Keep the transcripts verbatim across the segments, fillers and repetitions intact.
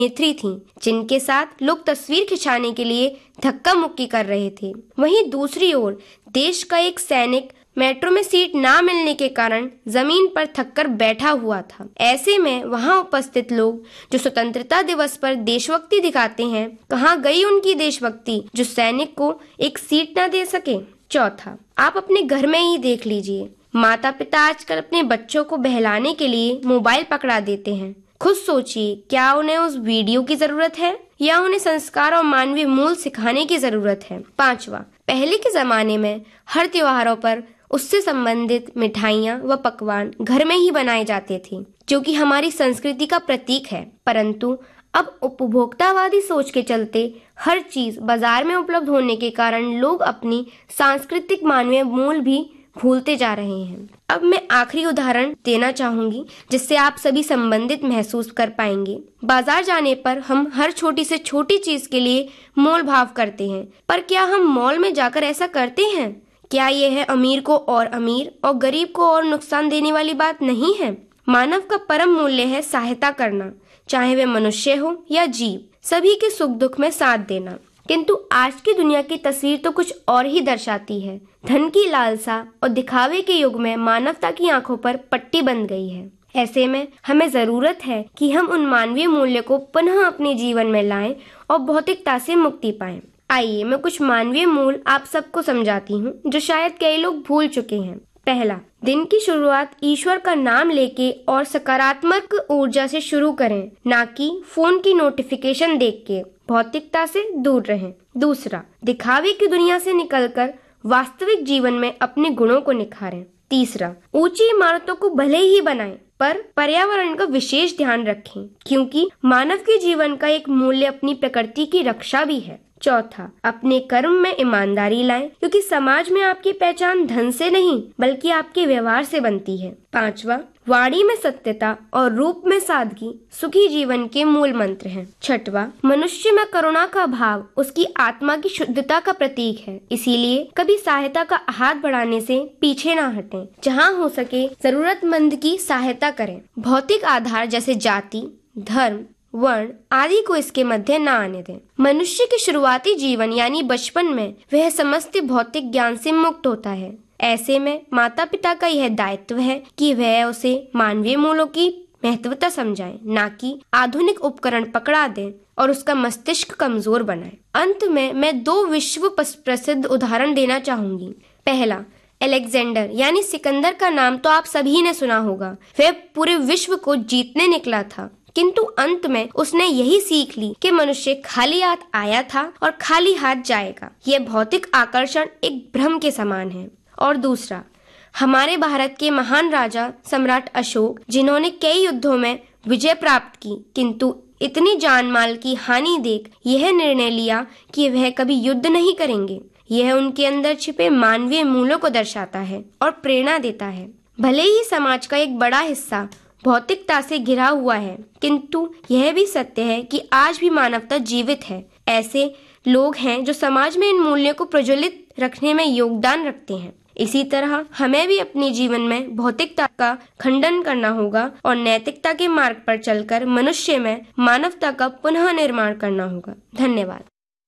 नेत्री थीं, जिनके साथ लोग तस्वीर खिंचाने के लिए धक्का मुक्की कर रहे थे। वहीं दूसरी ओर देश का एक सैनिक मेट्रो में सीट ना मिलने के कारण जमीन पर थककर बैठा हुआ था। ऐसे में वहां उपस्थित लोग जो स्वतंत्रता दिवस पर देशभक्ति दिखाते हैं, कहां गई उनकी देशभक्ति जो सैनिक को एक सीट न दे सके। चौथा, आप अपने घर में ही देख लीजिए, माता पिता आजकल अपने बच्चों को बहलाने के लिए मोबाइल पकड़ा देते हैं। खुद सोचिए, क्या उन्हें उस वीडियो की जरूरत है या उन्हें संस्कार और मानवीय मूल्य सिखाने की जरूरत है। पांचवा, पहले के जमाने में हर त्योहारों पर उससे संबंधित मिठाइयाँ व पकवान घर में ही बनाए जाते थे, जो कि हमारी संस्कृति का प्रतीक है। परंतु अब उपभोक्तावादी सोच के चलते हर चीज बाजार में उपलब्ध होने के कारण लोग अपनी सांस्कृतिक मानवीय मूल्य भी भूलते जा रहे हैं। अब मैं आखिरी उदाहरण देना चाहूंगी जिससे आप सभी संबंधित महसूस कर पाएंगे। बाजार जाने पर हम हर छोटी से छोटी चीज के लिए मोल भाव करते हैं, पर क्या हम मॉल में जाकर ऐसा करते हैं? क्या यह है अमीर को और अमीर और गरीब को और नुकसान देने वाली बात नहीं है? मानव का परम मूल्य है सहायता करना, चाहे वे मनुष्य हो या जीव, सभी के सुख दुख में साथ देना। किंतु आज की दुनिया की तस्वीर तो कुछ और ही दर्शाती है। धन की लालसा और दिखावे के युग में मानवता की आंखों पर पट्टी बंध गई है। ऐसे में हमें जरूरत है कि हम उन मानवीय मूल्य को पुनः अपने जीवन में लाएं और भौतिकता से मुक्ति पाएं। आइए मैं कुछ मानवीय मूल्य आप सबको समझाती हूँ जो शायद कई लोग भूल चुके हैं। पहला, दिन की शुरुआत ईश्वर का नाम लेके और सकारात्मक ऊर्जा से शुरू करें, ना कि फोन की नोटिफिकेशन देख के। भौतिकता से दूर रहें। दूसरा, दिखावे की दुनिया से निकलकर वास्तविक जीवन में अपने गुणों को निखारें। तीसरा, ऊंची इमारतों को भले ही बनाएं, पर पर्यावरण का विशेष ध्यान रखें, क्योंकि मानव के जीवन का एक मूल्य अपनी प्रकृति की रक्षा भी है। चौथा, अपने कर्म में ईमानदारी लाएं, क्योंकि समाज में आपकी पहचान धन से नहीं बल्कि आपके व्यवहार से बनती है। पांचवा, वाणी में सत्यता और रूप में सादगी सुखी जीवन के मूल मंत्र हैं। छठवा, मनुष्य में करुणा का भाव उसकी आत्मा की शुद्धता का प्रतीक है, इसीलिए कभी सहायता का हाथ बढ़ाने से पीछे ना हटें। जहाँ हो सके जरूरतमंद की सहायता करें। भौतिक आधार जैसे जाति, धर्म, वर्ण आदि को इसके मध्य न आने दें। मनुष्य के शुरुआती जीवन यानी बचपन में वह समस्त भौतिक ज्ञान से मुक्त होता है। ऐसे में माता पिता का यह दायित्व है कि वह उसे मानवीय मूल्यों की महत्वता समझाएं, ना कि आधुनिक उपकरण पकड़ा दें और उसका मस्तिष्क कमजोर बनाएं। अंत में मैं दो विश्व प्रसिद्ध उदाहरण देना चाहूंगी। पहला, अलेक्जेंडर यानी सिकंदर का नाम तो आप सभी ने सुना होगा। वह पूरे विश्व को जीतने निकला था, किंतु अंत में उसने यही सीख ली कि मनुष्य खाली हाथ आया था और खाली हाथ जाएगा। यह भौतिक आकर्षण एक भ्रम के समान है। और दूसरा, हमारे भारत के महान राजा सम्राट अशोक, जिन्होंने कई युद्धों में विजय प्राप्त की, किंतु इतनी जान माल की हानि देख यह निर्णय लिया कि वह कभी युद्ध नहीं करेंगे। यह उनके अंदर छिपे मानवीय मूल्यों को दर्शाता है और प्रेरणा देता है। भले ही समाज का एक बड़ा हिस्सा भौतिकता से घिरा हुआ है, किंतु यह भी सत्य है कि आज भी मानवता जीवित है। ऐसे लोग हैं जो समाज में इन मूल्यों को प्रज्वलित रखने में योगदान रखते हैं। इसी तरह हमें भी अपने जीवन में भौतिकता का खंडन करना होगा और नैतिकता के मार्ग पर चलकर मनुष्य में मानवता का पुनः निर्माण करना होगा। धन्यवाद।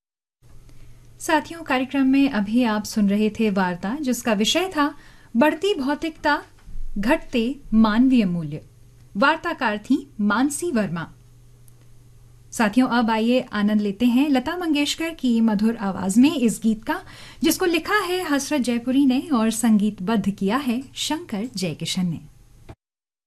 साथियों, कार्यक्रम में अभी आप सुन रहे थे वार्ता जिसका विषय था बढ़ती भौतिकता, घटते मानवीय मूल्य। वार्ताकार थी मानसी वर्मा। साथियों, अब आइए आनंद लेते हैं लता मंगेशकर की मधुर आवाज में इस गीत का, जिसको लिखा है हसरत जयपुरी ने और संगीतबद्ध किया है शंकर जयकिशन ने।